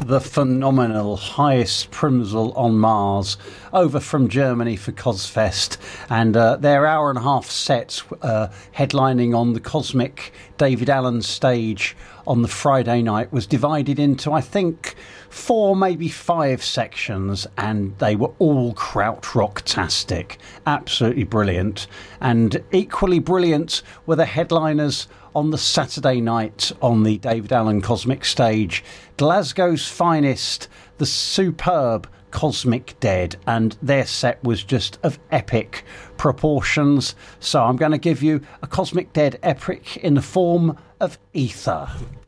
the phenomenal Highest Primsel on Mars over from Germany for Cosfest, and their hour-and-a-half sets headlining on the Cosmic David Allen stage on the Friday night was divided into, I think, 4, maybe 5 sections, and they were all krautrock-tastic. Absolutely brilliant. And equally brilliant were the headliners on the Saturday night on the David Allen Cosmic stage. Glasgow's finest, the superb Cosmic Dead, and their set was just of epic proportions. So I'm going to give you a Cosmic Dead epic in the form of Ether.